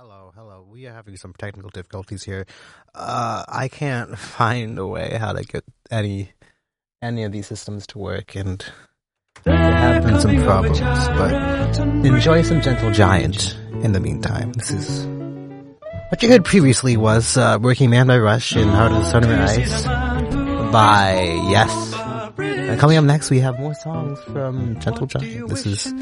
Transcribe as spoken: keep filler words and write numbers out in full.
Hello, hello. We are having some technical difficulties here. Uh, I can't find a way how to get any any of these systems to work, and there have been some problems, but enjoy some Gentle Giant in the meantime. This is... What you heard previously was uh, Working Man by Rush and Heart of the Sunrise by Yes. And coming up next, we have more songs from Gentle Giant. This is